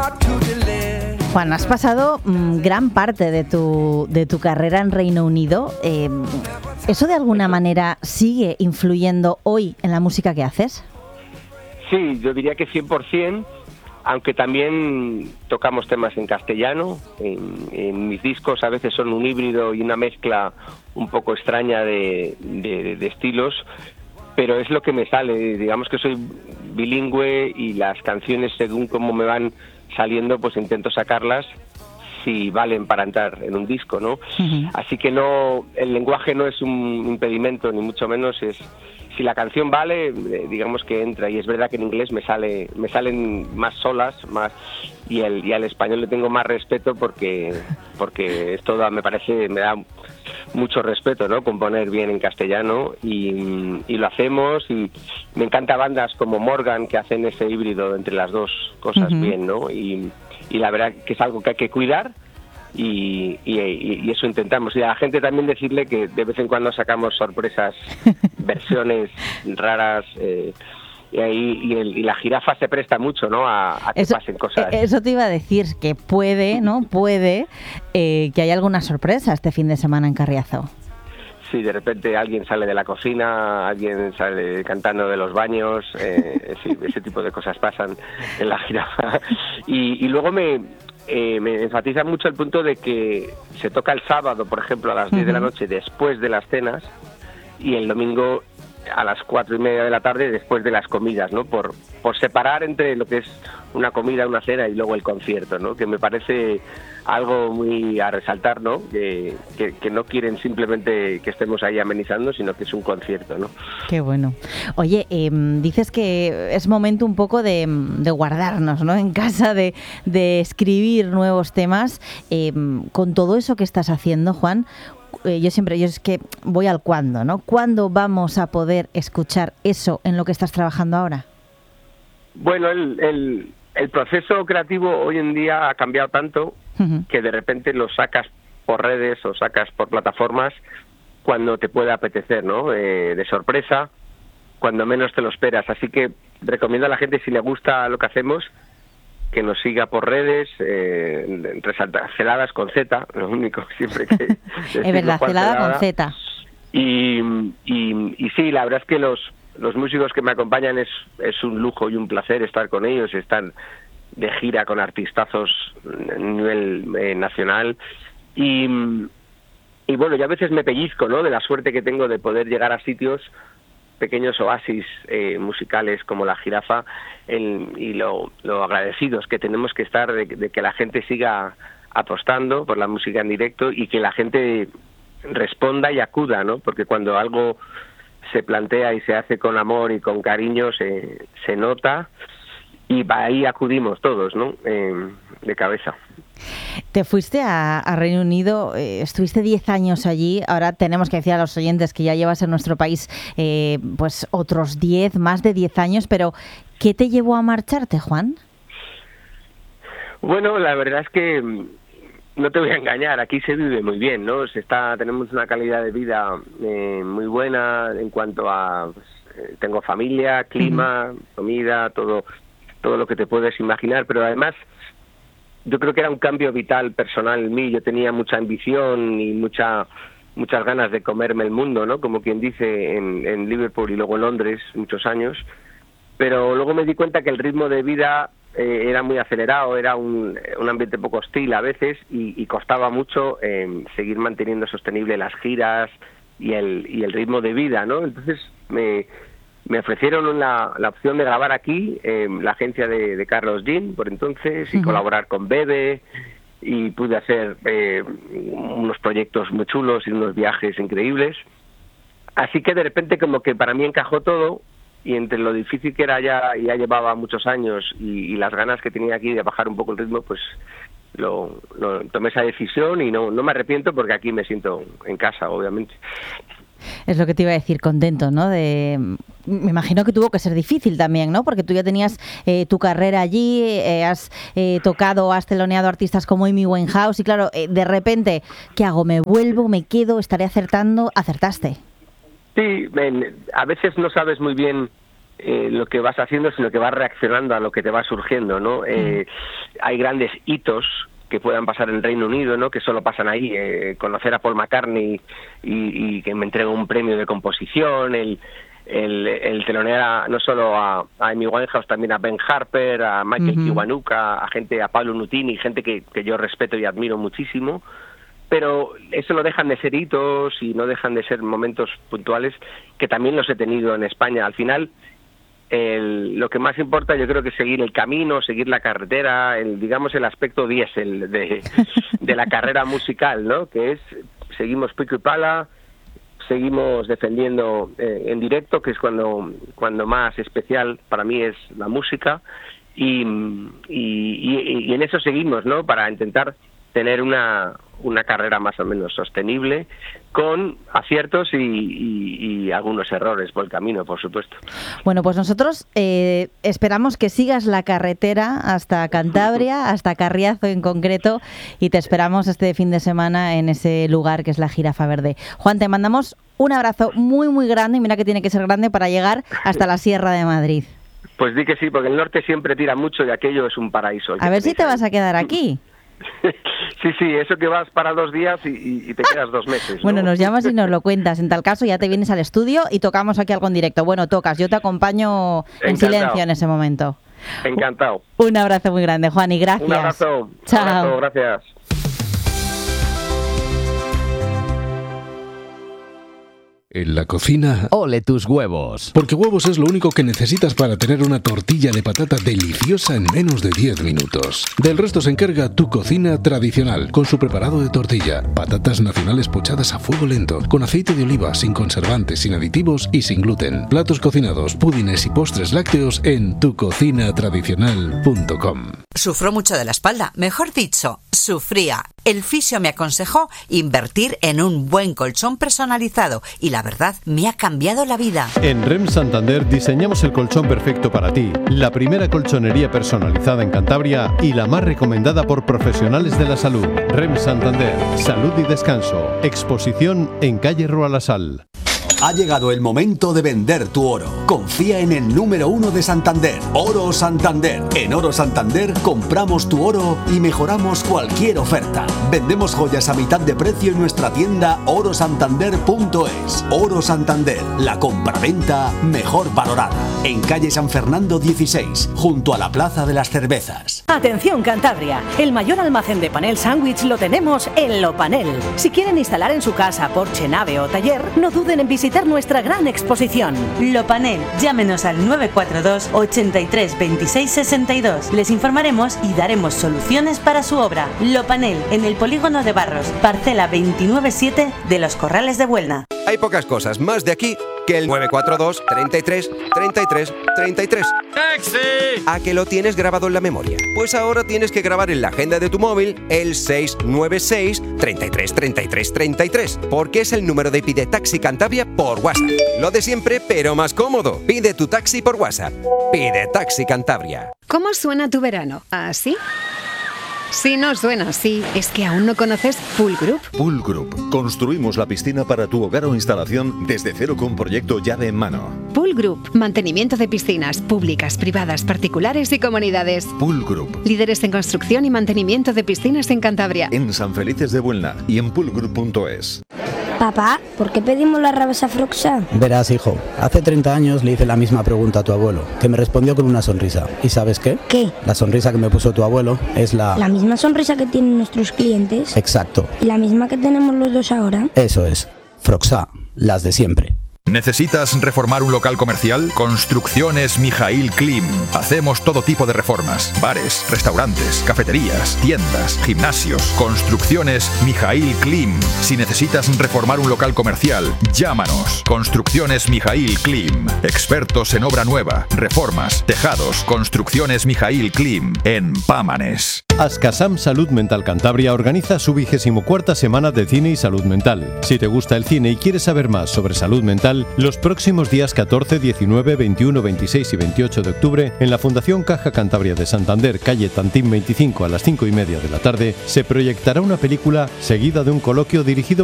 Juan, has pasado gran parte de tu carrera en Reino Unido. ¿Eso de alguna manera sigue influyendo hoy en la música que haces? Sí, yo diría que 100%, aunque también tocamos temas en castellano. En mis discos a veces son un híbrido y una mezcla un poco extraña de estilos, pero es lo que me sale. Digamos que soy bilingüe y las canciones, según cómo me van saliendo, pues intento sacarlas si valen para entrar en un disco, ¿no? Uh-huh. Así que no, el lenguaje no es un impedimento, ni mucho menos. Es si la canción vale, digamos que entra. Y es verdad que en inglés me salen más solas, más, y al español le tengo más respeto porque es todo, me da mucho respeto, ¿no? Componer bien en castellano y lo hacemos, y me encanta bandas como Morgan que hacen ese híbrido entre las dos cosas. Uh-huh. Bien, ¿no? Y la verdad que es algo que hay que cuidar y eso intentamos. Y a la gente también decirle que de vez en cuando sacamos sorpresas, versiones raras, y la jirafa se presta mucho, ¿no? A que pasen cosas. Eso te iba a decir, que puede que haya alguna sorpresa este fin de semana en Carriazo. Sí, de repente alguien sale de la cocina, alguien sale cantando de los baños, sí, ese tipo de cosas pasan en la jirafa. Y luego me enfatiza mucho el punto de que se toca el sábado, por ejemplo, a las 10 de la noche después de las cenas, y el domingo a las 4:30 de la tarde después de las comidas, ¿no? Por separar entre lo que es una comida, una cena y luego el concierto, ¿no? Que me parece algo muy a resaltar, ¿no? Que no quieren simplemente que estemos ahí amenizando, sino que es un concierto, ¿no? Qué bueno. Oye, dices que es momento un poco de guardarnos, ¿no? En casa, de escribir nuevos temas. Con todo eso que estás haciendo, Juan, yo es que voy al cuándo, ¿no? ¿Cuándo vamos a poder escuchar eso en lo que estás trabajando ahora? Bueno, el proceso creativo hoy en día ha cambiado tanto que de repente lo sacas por redes o sacas por plataformas cuando te puede apetecer, ¿no? De sorpresa, cuando menos te lo esperas. Así que recomiendo a la gente, si le gusta lo que hacemos, que nos siga por redes, resaltar Celadas con Z, lo único siempre que es verdad, Celada con Z. Y sí, la verdad es que los músicos que me acompañan es un lujo y un placer estar con ellos. Están de gira con artistazos a nivel nacional y bueno, yo a veces me pellizco, ¿no? De la suerte que tengo de poder llegar a sitios, pequeños oasis musicales como la jirafa, y lo agradecidos que tenemos que estar de que la gente siga apostando por la música en directo y que la gente responda y acuda, ¿no? Porque cuando algo se plantea y se hace con amor y con cariño se nota, y ahí acudimos todos, ¿no? De cabeza. Te fuiste a Reino Unido, estuviste 10 años allí. Ahora tenemos que decir a los oyentes que ya llevas en nuestro país pues otros 10, más de 10 años, pero ¿qué te llevó a marcharte, Juan? Bueno, la verdad es que no te voy a engañar, aquí se vive muy bien, ¿no? Tenemos una calidad de vida muy buena en cuanto a tengo familia, clima, comida, todo lo que te puedes imaginar, pero además yo creo que era un cambio vital personal en mí. Yo tenía mucha ambición y muchas ganas de comerme el mundo, ¿no? Como quien dice, en Liverpool y luego en Londres muchos años, pero luego me di cuenta que el ritmo de vida era muy acelerado, era un ambiente poco hostil a veces, y costaba mucho seguir manteniendo sostenible las giras y el ritmo de vida, ¿no? Entonces me ofrecieron la opción de grabar aquí, la agencia de Carlos Jean, por entonces, y colaborar con Bebe, y pude hacer unos proyectos muy chulos y unos viajes increíbles. Así que de repente como que para mí encajó todo, y entre lo difícil que era ya llevaba muchos años, y las ganas que tenía aquí de bajar un poco el ritmo, pues tomé esa decisión, y no me arrepiento, porque aquí me siento en casa, obviamente. Es lo que te iba a decir, contento, ¿no? Me imagino que tuvo que ser difícil también, ¿no? Porque tú ya tenías tu carrera allí, has tocado, has teloneado artistas como Amy Winehouse, y claro, de repente, ¿qué hago? ¿Me vuelvo? ¿Me quedo? ¿Estaré acertando? ¿Acertaste? Sí, a veces no sabes muy bien lo que vas haciendo, sino que vas reaccionando a lo que te va surgiendo, ¿no? Hay grandes hitos que puedan pasar en Reino Unido, ¿no? Que solo pasan ahí, conocer a Paul McCartney y que me entregue un premio de composición, el telonear no solo a Amy Winehouse, también a Ben Harper, a Michael Kiwanuka, a Pablo Nutini, gente que yo respeto y admiro muchísimo, pero eso no dejan de ser hitos y no dejan de ser momentos puntuales que también los he tenido en España. Al final, lo que más importa yo creo que es seguir el camino, seguir la carretera, digamos el aspecto diésel de la carrera musical, ¿no? Que es, seguimos pico y pala, seguimos defendiendo en directo, que es cuando más especial para mí es la música, y en eso seguimos, ¿no? Para intentar tener una carrera más o menos sostenible, con aciertos y algunos errores por el camino, por supuesto. Bueno, pues nosotros esperamos que sigas la carretera hasta Cantabria, hasta Carriazo en concreto, y te esperamos este fin de semana en ese lugar que es la Jirafa Verde. Juan, te mandamos un abrazo muy, muy grande, y mira que tiene que ser grande para llegar hasta la Sierra de Madrid. Pues di que sí, porque el norte siempre tira mucho y aquello es un paraíso. A ver si te vas a quedar aquí. Sí, eso que vas para 2 días y te quedas 2 meses, ¿no? Bueno, nos llamas y nos lo cuentas. En tal caso ya te vienes al estudio y tocamos aquí algo en directo. Bueno, tocas, yo te acompaño en silencio en ese momento. Encantado. Un abrazo muy grande, Juan, y gracias. Un abrazo. Chao. Un abrazo, gracias. En la cocina, ¡ole tus huevos! porque huevos es lo único que necesitas para tener una tortilla de patata deliciosa en menos de 10 minutos. Del resto se encarga Tu Cocina Tradicional, con su preparado de tortilla, patatas nacionales pochadas a fuego lento, con aceite de oliva, sin conservantes, sin aditivos y sin gluten. Platos cocinados, pudines y postres lácteos en tucocinatradicional.com. Sufro mucho de la espalda, mejor dicho, sufría. El fisio me aconsejó invertir en un buen colchón personalizado y la verdad me ha cambiado la vida. En REM Santander diseñamos el colchón perfecto para ti, la primera colchonería personalizada en Cantabria y la más recomendada por profesionales de la salud. REM Santander, salud y descanso. Exposición en calle Rualasal. Ha llegado el momento de vender tu oro. Confía en el número 1 de Santander, Oro Santander. En Oro Santander compramos tu oro y mejoramos cualquier oferta. Vendemos joyas a mitad de precio en nuestra tienda orosantander.es. Oro Santander, la compraventa mejor valorada. En calle San Fernando 16, junto a la Plaza de las Cervezas. Atención Cantabria, el mayor almacén de panel sándwich lo tenemos en Lopanel. Si quieren instalar en su casa, porche, nave o taller, no duden en visitar nuestra gran exposición. Lopanel, llámenos al 942 83 26 62. Les informaremos y daremos soluciones para su obra. Lopanel, en el Polígono de Barros, parcela 297 de Los Corrales de Buelna. Hay pocas cosas más de aquí que el 942 33 33 33. ¡Taxi! ¿A que lo tienes grabado en la memoria? Pues ahora tienes que grabar en la agenda de tu móvil el 696 33 33 33, porque es el número de Pide Taxi Cantabria por WhatsApp. Lo de siempre, pero más cómodo. Pide tu taxi por WhatsApp. Pide Taxi Cantabria. ¿Cómo suena tu verano? ¿Así? Si no suena así, es que aún no conoces Pool Group. Pool Group. Construimos la piscina para tu hogar o instalación desde cero con proyecto llave en mano. Pool Group. Mantenimiento de piscinas públicas, privadas, particulares y comunidades. Pool Group. Líderes en construcción y mantenimiento de piscinas en Cantabria. En San Felices de Buelna y en poolgroup.es. Papá, ¿por qué pedimos la rabasa Froxa? Verás, hijo, hace 30 años le hice la misma pregunta a tu abuelo, que me respondió con una sonrisa. ¿Y sabes qué? ¿Qué? La sonrisa que me puso tu abuelo es la... ¿La misma sonrisa que tienen nuestros clientes? Exacto. ¿Y la misma que tenemos los dos ahora? Eso es. Froxa, las de siempre. ¿Necesitas reformar un local comercial? Construcciones Mijaíl Klim. Hacemos todo tipo de reformas. Bares, restaurantes, cafeterías, tiendas, gimnasios. Construcciones Mijaíl Klim. Si necesitas reformar un local comercial, llámanos. Construcciones Mijaíl Klim. Expertos en obra nueva, reformas, tejados. Construcciones Mijaíl Klim en Pámanes. Ascasam Salud Mental Cantabria organiza su 24ª semana de cine y salud mental. Si te gusta el cine y quieres saber más sobre salud mental, los próximos días 14, 19, 21, 26 y 28 de octubre, en la Fundación Caja Cantabria de Santander, calle Tantín 25 a las 5:30 de la tarde, se proyectará una película seguida de un coloquio dirigido